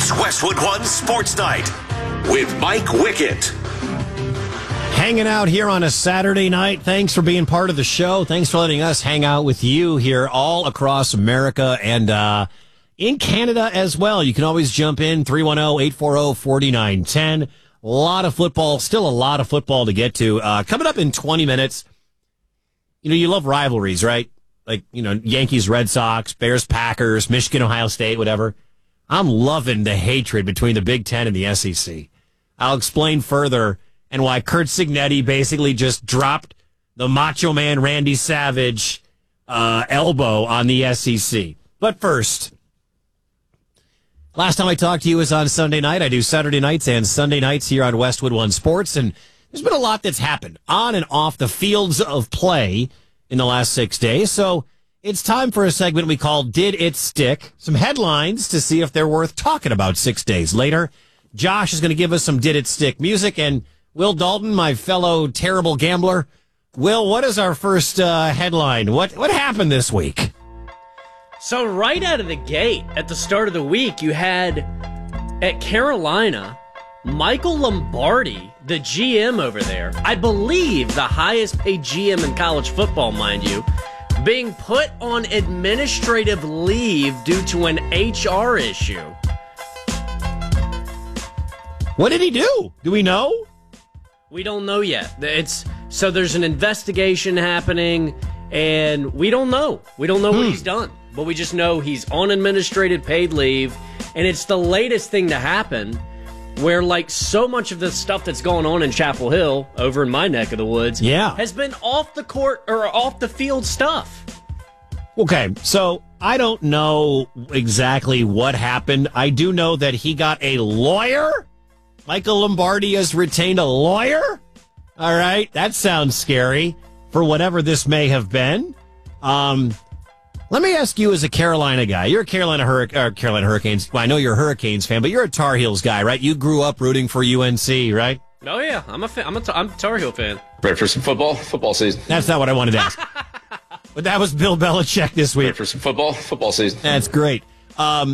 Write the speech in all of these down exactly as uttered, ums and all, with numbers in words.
It's Westwood One Sports Night with Mike Wickett. Hanging out here on a Saturday night. Thanks for being part of the show. Thanks for letting us hang out with you here all across America and uh, in Canada as well. You can always jump in, three one zero, eight four zero, four nine one zero. A lot of football, still a lot of football to get to. Uh, coming up in twenty minutes, you know, you love rivalries, right? Like, you know, Yankees, Red Sox, Bears, Packers, Michigan, Ohio State, whatever. I'm loving the hatred between the Big Ten and the S E C. I'll explain further and why Curt Cignetti basically just dropped the Macho Man Randy Savage uh, elbow on the S E C. But first, last time I talked to you was on Sunday night. I do Saturday nights and Sunday nights here on Westwood One Sports, and there's been a lot that's happened on and off the fields of play in the last six days. So it's time for a segment we call Did It Stick? Some headlines to see if they're worth talking about six days later. Josh is going to give us some Did It Stick music, and Will Dalton, my fellow terrible gambler. Will, what is our first uh, headline? What what happened this week? So right out of the gate, at the start of the week, you had, at Carolina, Michael Lombardi, the G M over there, I believe the highest paid G M in college football, mind you, being put on administrative leave due to an H R issue. What did he do? Do we know? We don't know yet. It's so there's an investigation happening, and we don't know. We don't know hmm. what he's done, but we just know he's on administrative paid leave, and it's the latest thing to happen, where like so much of the stuff that's going on in Chapel Hill, over in my neck of the woods, yeah. has been off the court or off the field stuff. Okay, so I don't know exactly what happened. I do know that he got a lawyer. Michael Lombardi has retained a lawyer. All right, that sounds scary for whatever this may have been. Um, let me ask you, as a Carolina guy, you're a Carolina Hurric- or Carolina Hurricanes. Well, I know you're a Hurricanes fan, but you're a Tar Heels guy, right? You grew up rooting for U N C, right? Oh yeah, I'm a fan. I'm a I'm a Tar Heel fan. Ready for some football? Football season. That's not what I wanted to ask. But that was Bill Belichick this week. Ready for some football? Football season. That's great. Um,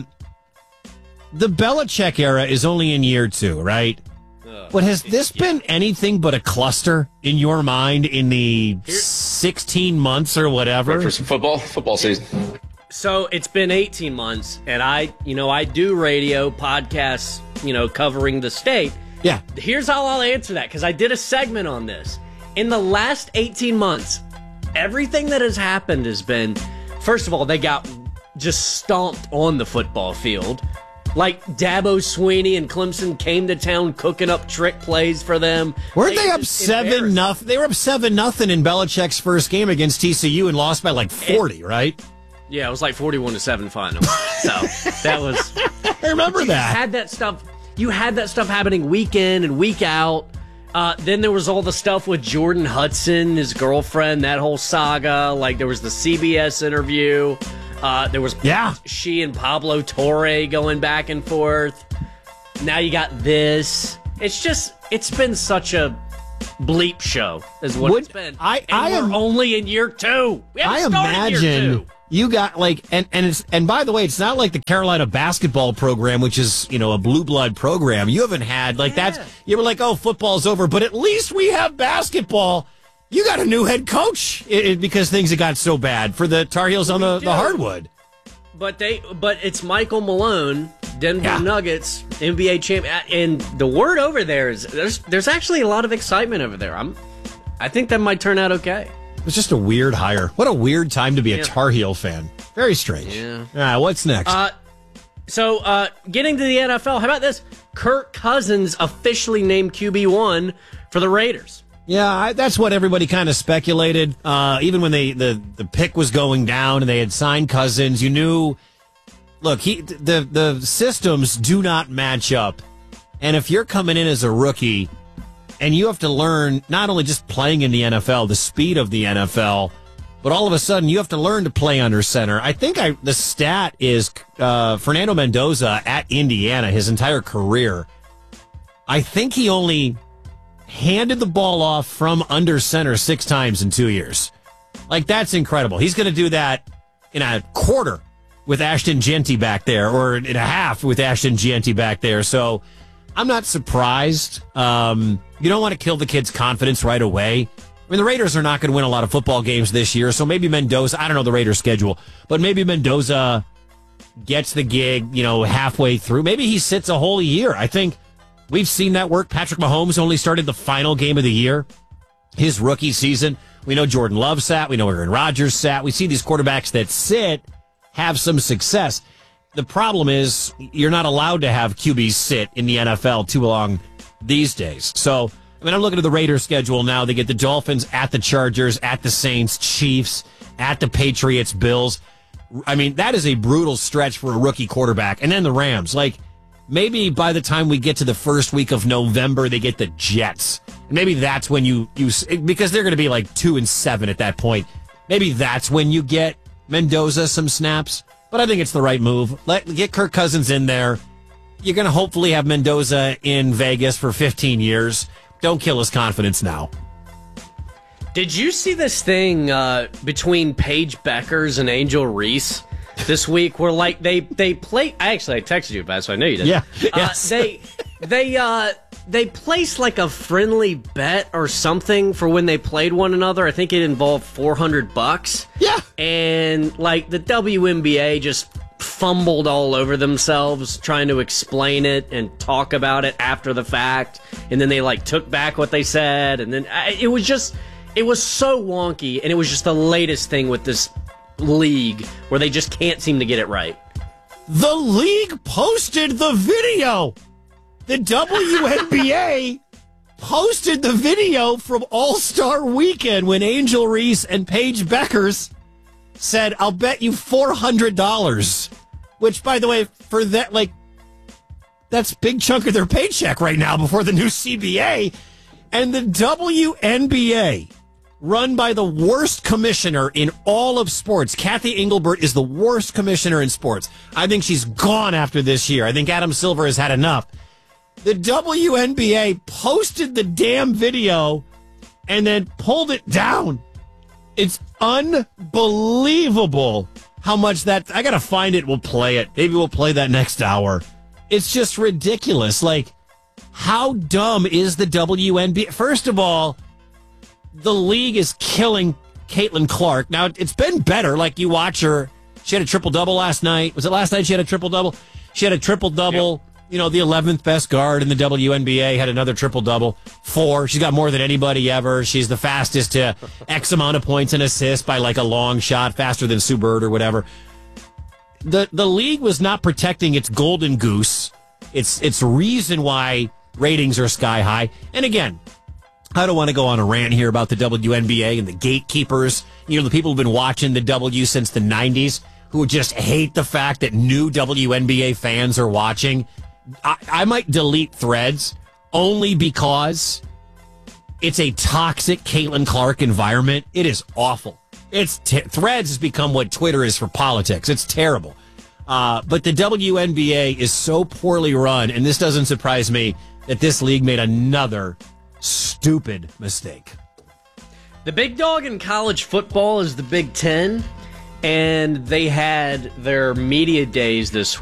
the Belichick era is only in year two, right? Uh, but has this yeah. been anything but a cluster in your mind in the Here, sixteen months or whatever? Ready for some football? Football season. So it's been eighteen months, and I, you know, I do radio podcasts, you know, covering the state. Yeah. Here's how I'll answer that, because I did a segment on this. In the last eighteen months, everything that has happened has been, first of all, they got just stomped on the football field. Like Dabo Sweeney and Clemson came to town cooking up trick plays for them. Weren't they, they up seven nothing? They were up seven nothing in Belichick's first game against T C U and lost by like forty, it, right? Yeah, it was like forty-one to seven final. So that was. I remember you that. Had that stuff. You had that stuff happening week in and week out. Uh, then there was all the stuff with Jordan Hudson, his girlfriend, that whole saga. Like there was the C B S interview. Uh, there was yeah. she and Pablo Torre going back and forth. Now you got this. It's just, it's been such a bleep show is what Would, it's been. I, and I we're am only in year two. We I haven't started imagine year two. You got like, and, and it's, and by the way, it's not like the Carolina basketball program, which is, you know, a blue blood program. You haven't had like yeah. that's, you were like, oh, football's over, but at least we have basketball. You got a new head coach it, it, because things have got so bad for the Tar Heels on the, the hardwood. But they, but it's Michael Malone, Denver yeah. Nuggets, N B A champ, and the word over there is there's there's actually a lot of excitement over there. I'm, I think that might turn out okay. It's just a weird hire. What a weird time to be a yeah. Tar Heel fan. Very strange. Yeah. All right, what's next? Uh, so, uh, getting to the N F L, how about this? Kirk Cousins officially named Q B one for the Raiders. Yeah, I, that's what everybody kind of speculated. Uh, even when they the, the pick was going down and they had signed Cousins, you knew, look, he the the systems do not match up. And if you're coming in as a rookie and you have to learn not only just playing in the N F L, the speed of the N F L, but all of a sudden you have to learn to play under center. I think I the stat is uh, Fernando Mendoza at Indiana, his entire career, I think he only handed the ball off from under center six times in two years. Like, that's incredible. He's going to do that in a quarter with Ashton Jeanty back there, or and a half with Ashton Jeanty back there. So I'm not surprised. Um, you don't want to kill the kid's confidence right away. I mean, the Raiders are not going to win a lot of football games this year, so maybe Mendoza, I don't know the Raiders' schedule, but maybe Mendoza gets the gig, you know, halfway through. Maybe he sits a whole year. I think we've seen that work. Patrick Mahomes only started the final game of the year, his rookie season. We know Jordan Love sat. We know Aaron Rodgers sat. We see these quarterbacks that sit have some success. The problem is you're not allowed to have Q Bs sit in the N F L too long these days. So, I mean, I'm looking at the Raiders schedule now. They get the Dolphins, at the Chargers, at the Saints, Chiefs, at the Patriots, Bills. I mean, that is a brutal stretch for a rookie quarterback. And then the Rams. Like, maybe by the time we get to the first week of November, they get the Jets. And maybe that's when you, you because they're going to be like two and seven at that point. Maybe that's when you get Mendoza some snaps. But I think it's the right move. Let get Kirk Cousins in there. You're going to hopefully have Mendoza in Vegas for fifteen years. Don't kill his confidence now. Did you see this thing uh, between Paige Beckers and Angel Reese this week? Where like they they play. I actually I texted you about it, so I know you did. Yeah. Uh, yes. They they uh, they placed like a friendly bet or something for when they played one another. I think it involved four hundred bucks. Yeah. And like the W N B A just fumbled all over themselves trying to explain it and talk about it after the fact, and then they like took back what they said, and then I, it was just it was so wonky, and it was just the latest thing with this league where they just can't seem to get it right. The league posted the video. The W N B A posted the video from All-Star Weekend when Angel Reese and Paige Beckers said, I'll bet you four hundred dollars. Which, by the way, for that, like, that's a big chunk of their paycheck right now before the new C B A. And the W N B A, run by the worst commissioner in all of sports. Kathy Engelbert is the worst commissioner in sports. I think she's gone after this year. I think Adam Silver has had enough. The W N B A posted the damn video and then pulled it down. It's unbelievable how much that... I got to find it. We'll play it. Maybe we'll play that next hour. It's just ridiculous. Like, how dumb is the W N B A? First of all, the league is killing Caitlin Clark. Now, it's been better. Like, you watch her. She had a triple-double last night. Was it last night she had a triple-double? She had a triple-double. Yep. You know, the eleventh best guard in the W N B A had another triple-double. Four. She's got more than anybody ever. She's the fastest to X amount of points and assists by like a long shot, faster than Sue Bird or whatever. The the league was not protecting its golden goose. It's, it's reason why ratings are sky high. And again, I don't want to go on a rant here about the W N B A and the gatekeepers. You know, the people who've been watching the W since the nineties who just hate the fact that new W N B A fans are watching. I, I might delete Threads only because it's a toxic Caitlin Clark environment. It is awful. It's t- Threads has become what Twitter is for politics. It's terrible. Uh, but the W N B A is so poorly run, and this doesn't surprise me, that this league made another stupid mistake. The big dog in college football is the Big Ten, and they had their media days this week.